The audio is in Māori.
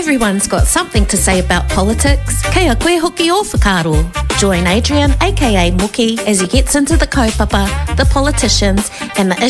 Everyone's got something to say about politics. Kea koe hoki o whakaro. Join Adrian, aka Muki, as he gets into the kaupapa, the politicians, and the